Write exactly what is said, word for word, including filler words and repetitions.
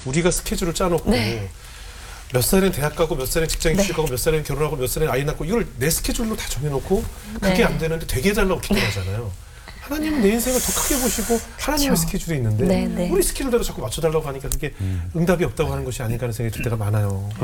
우리가 스케줄을 짜놓고 네. 몇 살엔 대학 가고 몇 살엔 직장에 네. 취직하고 몇 살엔 결혼하고 몇 살엔 아이 낳고 이걸 내 스케줄로 다 정해놓고 그게 네. 안 되는데 되게 해달라고 기도하잖아요. 하나님은 내 인생을 더 크게 보시고 하나님의 그쵸. 스케줄이 있는데 네, 네. 우리 스케줄대로 자꾸 맞춰달라고 하니까 그게 응답이 없다고 하는 것이 아닌가 하는 생각이 들 때가 많아요.